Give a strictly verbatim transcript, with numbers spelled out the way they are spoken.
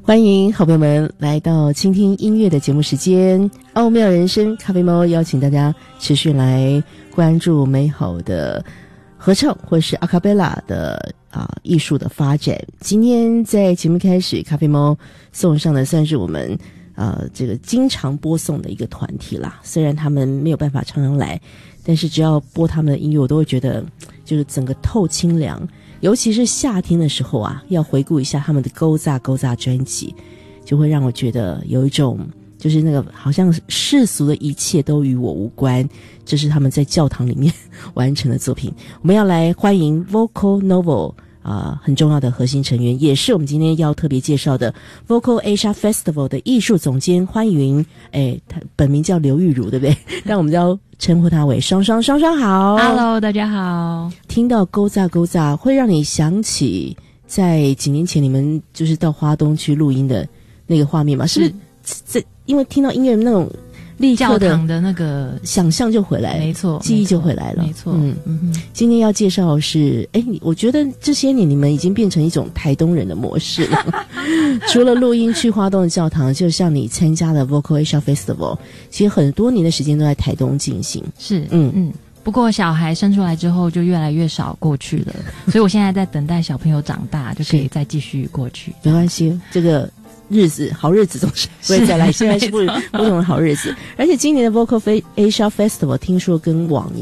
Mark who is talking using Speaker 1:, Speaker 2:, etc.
Speaker 1: 欢迎好朋友们来到倾听音乐的节目时间，奥妙人生咖啡猫邀请大家持续来关注美好的合唱或是阿卡贝拉的啊艺术的发展。今天在节目开始，咖啡猫送上的算是我们呃这个经常播送的一个团体啦。虽然他们没有办法常常来，但是只要播他们的音乐，我都会觉得就是整个透清凉。尤其是夏天的时候啊，要回顾一下他们的勾扎勾扎专辑，就会让我觉得有一种就是那个好像世俗的一切都与我无关，这是他们在教堂里面完成的作品。我们要来欢迎 Vocal Novel 啊、呃，很重要的核心成员，也是我们今天要特别介绍的 Vocal Asia Festival 的艺术总监欢迎，哎，他本名叫刘玉茹，对不对？但我们要称呼他为双双。双双好
Speaker 2: ，Hello， 大家好。
Speaker 1: 听到勾扎勾扎，会让你想起在几年前你们就是到花东去录音的那个画面吗？是不是？这因为听到音乐那种立刻的
Speaker 2: 教堂的那个
Speaker 1: 想象就回来，
Speaker 2: 没错，
Speaker 1: 记忆就回来了，
Speaker 2: 没错。
Speaker 1: 嗯
Speaker 2: 嗯哼，
Speaker 1: 今天要介绍的是，哎，我觉得这些年你们已经变成一种台东人的模式了。除了录音去花东的教堂，就像你参加的 Vocal Asia Festival， 其实很多年的时间都在台东进行。
Speaker 2: 是，嗯嗯。不过小孩生出来之后就越来越少过去了，所以我现在在等待小朋友长大，就可以再继续过去。
Speaker 1: 没关系，这个日子好日子总是会再来，现在是不不同的好日子。而且今年的 Vocal Asia Festival 听说跟往年